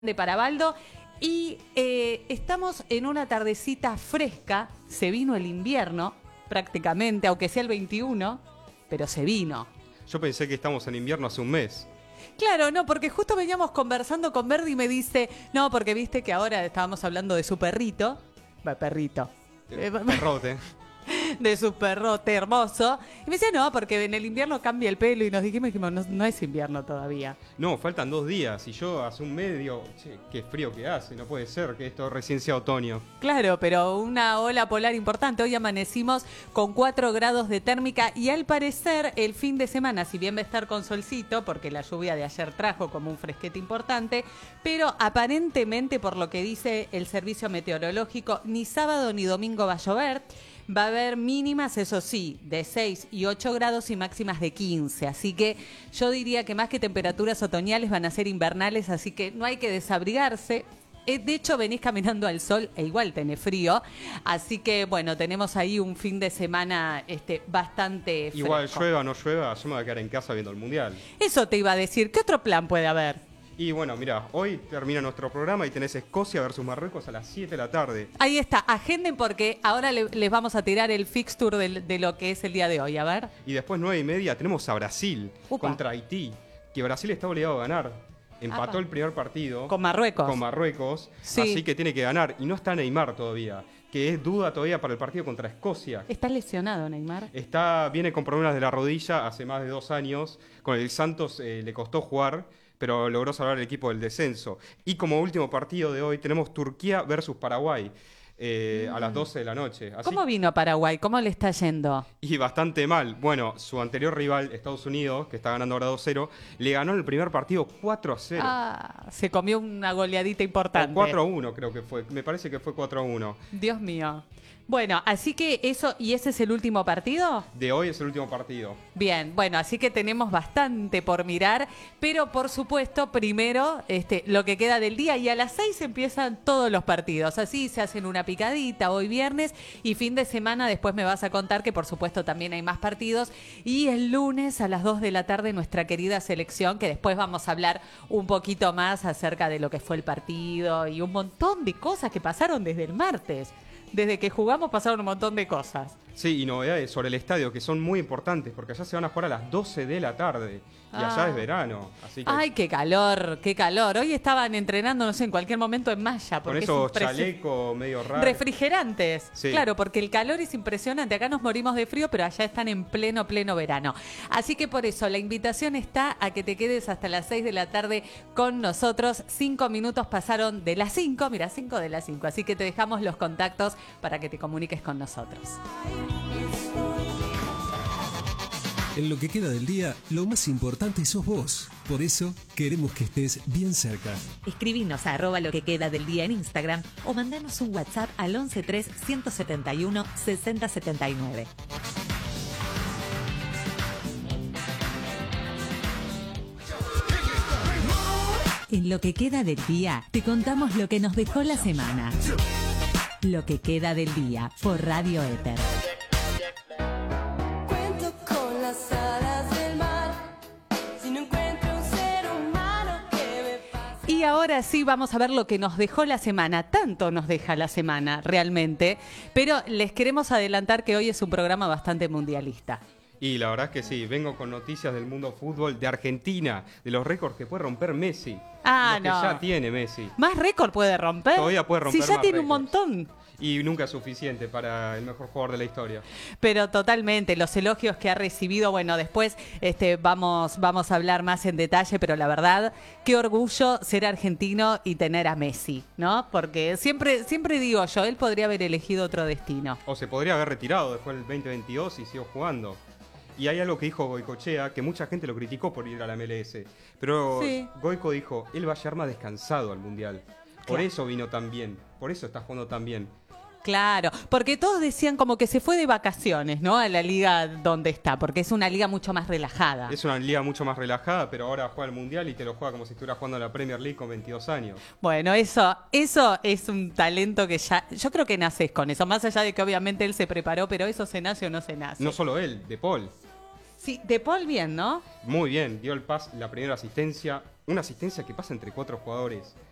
de Parabaldo y estamos en una tardecita fresca. Se vino el invierno prácticamente, aunque sea el 21, pero se vino. Yo pensé que estamos en invierno hace un mes. Claro, no, porque justo veníamos conversando con Verdi y me dice, no, porque viste que ahora estábamos hablando de su perrito, Perrote. de su perrote hermoso, y me decía, no, porque en el invierno cambia el pelo, y nos dijimos, no es invierno todavía. No, faltan 2 días y yo hace un mes digo, che, qué frío que hace, no puede ser que esto recién sea otoño. Claro, pero una ola polar importante. Hoy amanecimos con 4 grados de térmica y al parecer el fin de semana, si bien va a estar con solcito, porque la lluvia de ayer trajo como un fresquete importante, pero aparentemente, por lo que dice el servicio meteorológico, ni sábado ni domingo va a llover. Va a haber mínimas, eso sí, de 6 y 8 grados y máximas de 15. Así que yo diría que más que temperaturas otoñales van a ser invernales, así que no hay que desabrigarse. De hecho, venís caminando al sol e igual tenés frío. Así que, bueno, tenemos ahí un fin de semana bastante fresco. Igual llueva o no llueva, yo me voy a quedar en casa viendo el Mundial. Eso te iba a decir. ¿Qué otro plan puede haber? Y bueno, mira, hoy termina nuestro programa y tenés Escocia versus Marruecos a las 7 de la tarde. Ahí está, agenden porque ahora les vamos a tirar el fixture de lo que es el día de hoy, a ver. Y después 9:30 tenemos a Brasil Upa. contra Haití, que Brasil está obligado a ganar. Empató el primer partido. Con Marruecos. Con Marruecos, Sí. así que tiene que ganar. Y no está Neymar todavía, que es duda todavía para el partido contra Escocia. ¿Está lesionado, Neymar? Viene con problemas de la rodilla hace más de 2 años. Con el Santos le costó jugar, pero logró salvar el equipo del descenso. Y como último partido de hoy tenemos Turquía versus Paraguay a las 12 de la noche. Así, ¿Cómo vino a Paraguay? ¿Cómo le está yendo? y bastante mal. Bueno, su anterior rival, Estados Unidos, que está ganando ahora 2-0, le ganó el primer partido 4-0. Se comió una goleadita O importante. 4-1 creo que fue. Me parece que fue 4-1. Dios mío. Bueno, así que eso, ¿y ese es el último partido? De hoy es el último partido. Bien, bueno, así que tenemos bastante por mirar, pero por supuesto, primero, lo que queda del día, y a las 6 empiezan todos los partidos. Así se hacen una picadita hoy viernes y fin de semana después me vas a contar que por supuesto también hay más partidos. Y el lunes a las 2 de la tarde nuestra querida selección, que después vamos a hablar un poquito más acerca de lo que fue el partido y un montón de cosas que pasaron desde el martes. Desde que jugamos pasaron un montón de cosas. Sí, y novedades sobre el estadio que son muy importantes, porque allá se van a jugar a las 12 de la tarde y allá es verano. Así que Ay, qué calor, qué calor. Hoy estaban entrenando, no sé, en cualquier momento en malla. con Porque esos es chalecos medio raros. refrigerantes. Sí. Claro, porque el calor es impresionante. Acá nos morimos de frío, pero allá están en pleno verano. Así que por eso la invitación está a que te quedes hasta las 6 de la tarde con nosotros. 5 minutos pasaron de las 5, mira, 5 de las 5. Así que te dejamos los contactos para que te comuniques con nosotros. En lo que queda del día, lo más importante sos vos. Por eso, queremos que estés bien cerca. Escribinos a @lo que queda del día en Instagram o mandanos un WhatsApp al 113 171 6079. En lo que queda del día, te contamos lo que nos dejó la semana. Lo que queda del día por Radio Éter. Cuento con las alas del mar, si no encuentro un ser humano que me pase. Y ahora sí vamos a ver lo que nos dejó la semana. Tanto nos deja la semana, realmente. Pero les queremos adelantar que hoy es un programa bastante mundialista. Y la verdad es que sí, vengo con noticias del mundo fútbol de Argentina, de los récords que puede romper Messi. Ah, los que no. ya tiene Messi. ¿Más récord puede romper? Todavía puede romper Si ya más tiene un récords. montón. Y nunca es suficiente para el mejor jugador de la historia. Pero totalmente, los elogios que ha recibido, bueno, después vamos a hablar más en detalle, pero la verdad, qué orgullo ser argentino y tener a Messi, ¿no? Porque siempre digo yo, él podría haber elegido otro destino. O se podría haber retirado después del 2022 y siguió jugando. Y hay algo que dijo Goicoechea, que mucha gente lo criticó por ir a la MLS. Pero Sí. Goico dijo, él va a llegar más descansado al Mundial. Por Claro. eso vino tan bien, por eso está jugando tan bien. Claro, porque todos decían como que se fue de vacaciones, ¿no? A la liga donde está, porque es una liga mucho más relajada. Es una liga mucho más relajada, pero ahora juega el Mundial y te lo juega como si estuviera jugando en la Premier League con 22 años. Bueno, eso es un talento que ya, yo creo que naces con eso, más allá de que obviamente él se preparó, pero eso se nace o no se nace. No solo él, De Paul. Sí, De Paul bien, ¿no? Muy bien, dio el pase, la primera asistencia, una asistencia que pasa entre 4 jugadores.